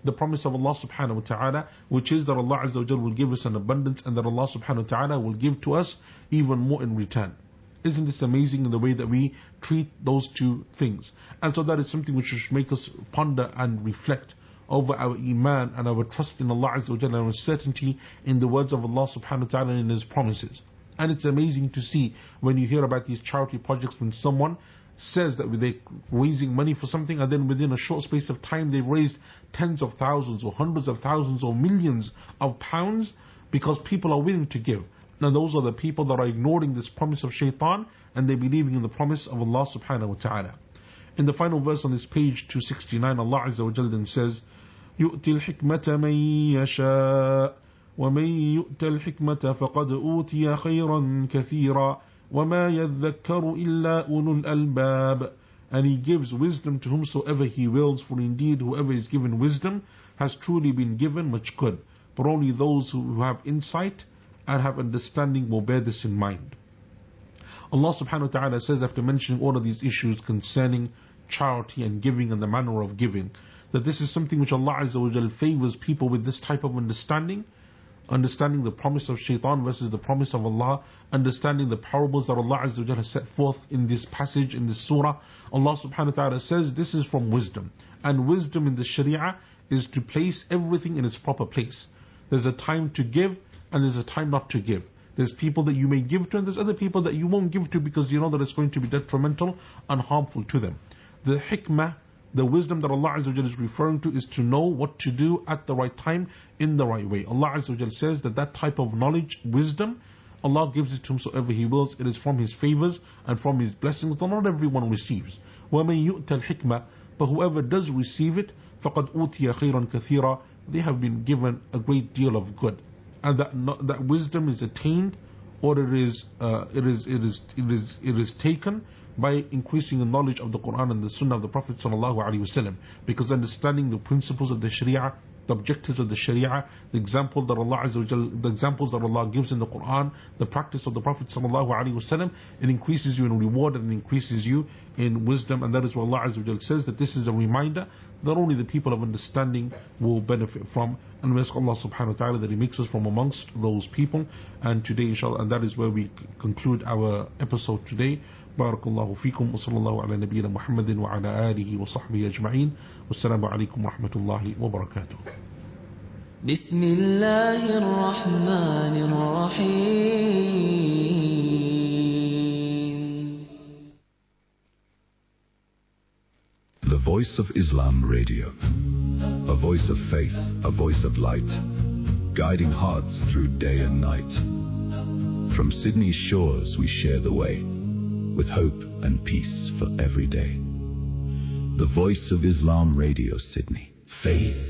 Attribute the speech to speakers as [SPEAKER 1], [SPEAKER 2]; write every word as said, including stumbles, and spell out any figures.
[SPEAKER 1] the promise of Allah subhanahu wa ta'ala, which is that Allah Azza wa Jal will give us an abundance and that Allah subhanahu wa ta'ala will give to us even more in return. Isn't this amazing in the way that we treat those two things? And so that is something which should make us ponder and reflect over our iman and our trust in Allah Azza wa Jalla and our certainty in the words of Allah subhanahu wa ta'ala and in His promises. And it's amazing to see when you hear about these charity projects, when someone says that they're raising money for something and then within a short space of time they've raised tens of thousands or hundreds of thousands or millions of pounds because people are willing to give. Now those are the people that are ignoring this promise of shaitan and they're believing in the promise of Allah subhanahu wa ta'ala. In the final verse on this page two sixty-nine, Allah Azza wa Jalla then says, يُؤْتِ الْحِكْمَةَ مَن يَشَاءُ وَمَن يُؤْتَ الْحِكْمَةَ فَقَدْ أُوتِيَ خَيْرًا كَثِيرًا وَمَا يَذَّكَّرُ إِلَّا أُولُو الْأَلْبَابِ. And He gives wisdom to whomsoever He wills, for indeed whoever is given wisdom has truly been given much good. But only those who have insight and have understanding will bear this in mind. Allah subhanahu wa ta'ala says, after mentioning all of these issues concerning charity and giving and the manner of giving, that this is something which Allah Azza wa Jal favors people with this type of understanding, understanding the promise of shaitan versus the promise of Allah, understanding the parables that Allah Azza wa Jal has set forth in this passage, in this surah. Allah subhanahu wa ta'ala says this is from wisdom. And wisdom in the sharia is to place everything in its proper place. There's a time to give and there's a time not to give. There's people that you may give to and there's other people that you won't give to because you know that it's going to be detrimental and harmful to them. The hikmah, the wisdom that Allah Azza wa Jal is referring to, is to know what to do at the right time in the right way. Allah Azza wa Jal says that that type of knowledge, wisdom, Allah gives it to whomsoever He wills. It is from His favors and from His blessings that not everyone receives. وَمَن يُؤْتَ الْحِكْمَةِ, but whoever does receive it, فَقَدْ أُوتِيَ خَيْرًا كَثِيرًا, they have been given a great deal of good. And that not, that wisdom is attained, or it is uh, it is it is it is it is taken by increasing the knowledge of the Quran and the Sunnah of the Prophet sallallahu alaihi wasallam. Because understanding the principles of the Sharia, the objectives of the Sharia, the example that Allah Azza wa Jal, the examples that Allah gives in the Quran, the practice of the Prophet sallallahu alaihi wasallam, it increases you in reward and increases you in wisdom. And that is what Allah Azza wa Jal says, that this is a reminder that only the people of understanding will benefit from. And we ask Allah subhanahu wa ta'ala that He makes us from amongst those people. And today inshallah, and that is where we conclude our episode today. بارك الله فيكم وصلى الله على نبينا محمد وعلى آله وصحبه أجمعين والسلام عليكم ورحمة الله وبركاته.
[SPEAKER 2] بسم الله الرحمن الرحيم.
[SPEAKER 3] The Voice of Islam Radio, a voice of faith, a voice of light, guiding hearts through day and night. From Sydney's shores we share the way, with hope and peace for every day. The Voice of Islam Radio, Sydney. Faith